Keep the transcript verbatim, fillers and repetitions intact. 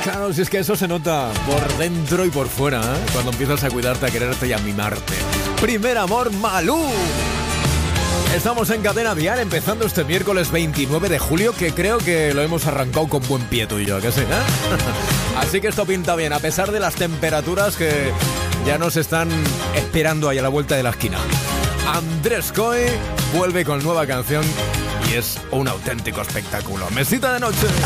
Claro, si es que eso se nota por dentro y por fuera, ¿eh? Cuando empiezas a cuidarte, a quererte y a mimarte. Primer amor, Malú. Estamos en Cadena Dial, empezando este miércoles veintinueve de julio, que creo que lo hemos arrancado con buen pie tú y yo, ¿que sí? ¿Eh? Así que esto pinta bien, a pesar de las temperaturas que ya nos están esperando ahí a la vuelta de la esquina. Andrés Coy vuelve con nueva canción y es un auténtico espectáculo. Mesita de noche.